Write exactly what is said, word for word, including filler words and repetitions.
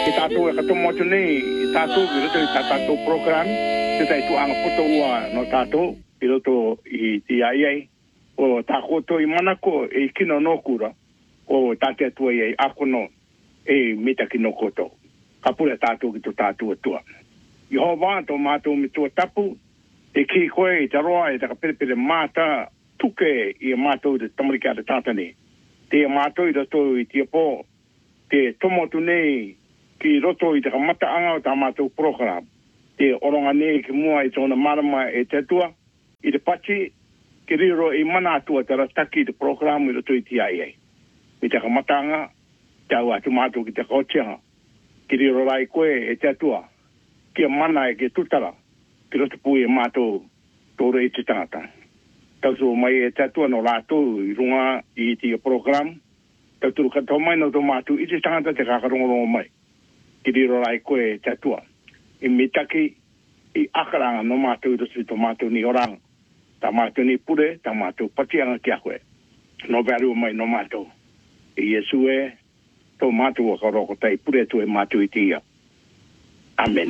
I tātou e kato motu nei, i tātou i roto i tātou program, te tai tu anga puto ua no tātou, i roto i ti ai ai, o tā koto i manako e kino no kura, o tāte atua i ai akono e mita kino koto. Kapura tātou ki to tātou atua. I hoa wāto mātou mi tua tapu, e ki koe i te roa e taka perepere māta tuke i a mātou i te tamarika te tātane. Te mātou i roto i tia pō, te tomotu nei ki roto i te kamata anga o tā mātou program. Te oronga nei ki mua i tōna marama e te atua, i te pachi, ki riro i mana atua te rataki te program i roto i ti ai ai. I te kamata anga, te au atu mātou ki te kaotianga, ki riro rai koe e te atua, ki a mana e ke tutara, ki roto pui e mātou tōre i te tangata. Tautu mai e te atua no rātou i runga i ti program, tautu kato mai no tō mātou i te tangata te kakarongorongo mai. Ki riro rai koe te atua. I mitaki i akaranga no mātou i roto i tō mātou ni oranga. Tā mātou ni pure, tā mātou patianga ki a koe. No veru mai no mātou. I Yesu e, tō mātou a karoko tai pure tu e mātou i tia. Amen.